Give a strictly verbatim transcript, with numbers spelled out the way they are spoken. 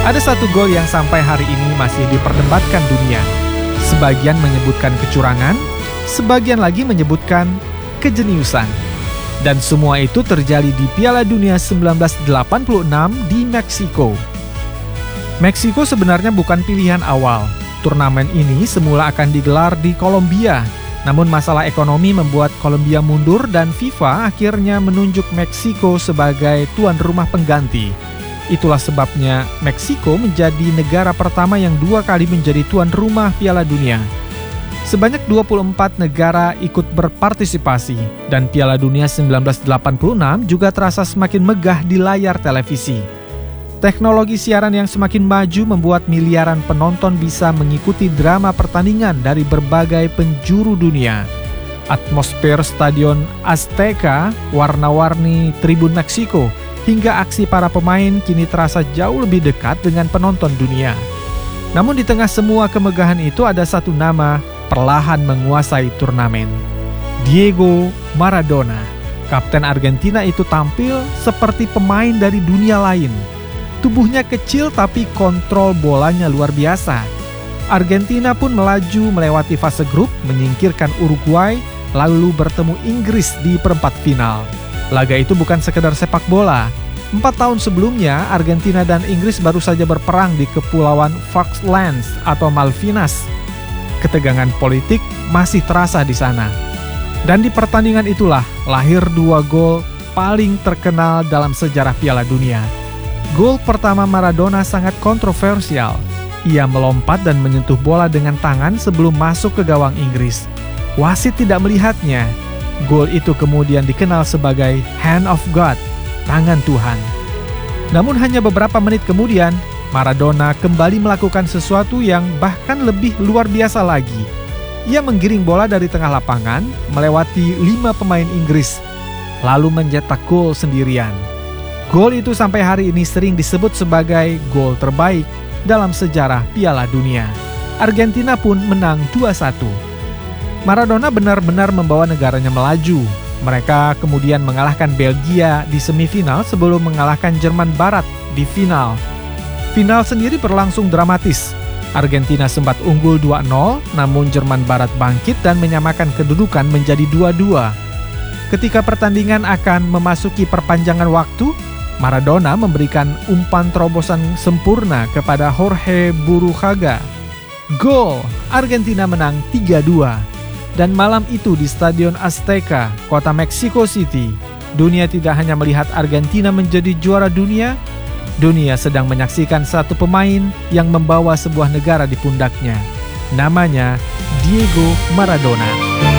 Ada satu gol yang sampai hari ini masih diperdebatkan dunia. Sebagian menyebutkan kecurangan, sebagian lagi menyebutkan kejeniusan. Dan semua itu terjadi di Piala Dunia seribu sembilan ratus delapan puluh enam di Meksiko. Meksiko sebenarnya bukan pilihan awal. Turnamen ini semula akan digelar di Kolombia. Namun masalah ekonomi membuat Kolombia mundur dan FIFA akhirnya menunjuk Meksiko sebagai tuan rumah pengganti. Itulah sebabnya Meksiko menjadi negara pertama yang dua kali menjadi tuan rumah Piala Dunia. Sebanyak dua puluh empat negara ikut berpartisipasi dan Piala Dunia seribu sembilan ratus delapan puluh enam juga terasa semakin megah di layar televisi. Teknologi siaran yang semakin maju membuat miliaran penonton bisa mengikuti drama pertandingan dari berbagai penjuru dunia. Atmosfer Stadion Azteca, warna-warni tribun Meksiko, hingga aksi para pemain kini terasa jauh lebih dekat dengan penonton dunia. Namun di tengah semua kemegahan itu ada satu nama perlahan menguasai turnamen. Diego Maradona. Kapten Argentina itu tampil seperti pemain dari dunia lain. Tubuhnya kecil tapi kontrol bolanya luar biasa. Argentina pun melaju melewati fase grup, menyingkirkan Uruguay, lalu bertemu Inggris di perempat final. Laga itu bukan sekedar sepak bola. Empat tahun sebelumnya, Argentina dan Inggris baru saja berperang di Kepulauan Falklands atau Malvinas. Ketegangan politik masih terasa di sana. Dan di pertandingan itulah lahir dua gol paling terkenal dalam sejarah Piala Dunia. Gol pertama Maradona sangat kontroversial. Ia melompat dan menyentuh bola dengan tangan sebelum masuk ke gawang Inggris. Wasit tidak melihatnya. Gol itu kemudian dikenal sebagai Hand of God, tangan Tuhan. Namun hanya beberapa menit kemudian, Maradona kembali melakukan sesuatu yang bahkan lebih luar biasa lagi. Ia menggiring bola dari tengah lapangan, melewati lima pemain Inggris, lalu mencetak gol sendirian. Gol itu sampai hari ini sering disebut sebagai gol terbaik dalam sejarah Piala Dunia. Argentina pun menang dua satu. Maradona benar-benar membawa negaranya melaju. Mereka kemudian mengalahkan Belgia di semifinal sebelum mengalahkan Jerman Barat di final. Final sendiri berlangsung dramatis. Argentina sempat unggul dua nol, namun Jerman Barat bangkit dan menyamakan kedudukan menjadi dua dua. Ketika pertandingan akan memasuki perpanjangan waktu, Maradona memberikan umpan terobosan sempurna kepada Jorge Burujaga. Gol! Argentina menang tiga dua. Dan malam itu di Stadion Azteca, kota Mexico City, dunia tidak hanya melihat Argentina menjadi juara dunia, dunia sedang menyaksikan satu pemain yang membawa sebuah negara di pundaknya. Namanya Diego Maradona.